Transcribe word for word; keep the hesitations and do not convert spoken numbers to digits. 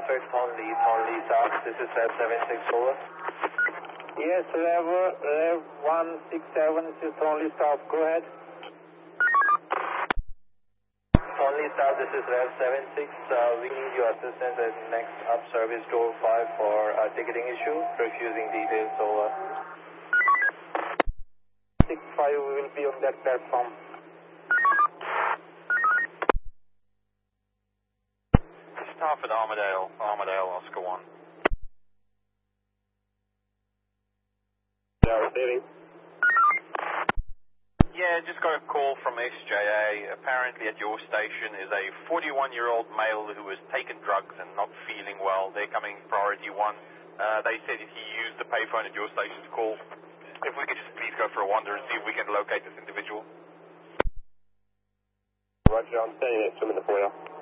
traffic, Thornley, Thornley South. This is Rev seven six, over. Yes, Rev, Rev one six seven, this is Thornley South. Go ahead. Thornley South, this is Rev seven six. Uh, we need your assistance at next up service door five for a ticketing issue, refusing details, over. six five will be on that platform. Stafford Armadale, Armadale, Oscar one. Yeah, receiving. Yeah, just got a call from S J A. Apparently at your station is a forty-one-year-old male who has taken drugs and not feeling well. They're coming priority one. Uh, they said he used the payphone at your station to call. If we could just please go for a wander and see if we can locate this individual. Roger, I'm staying next to him in the foyer.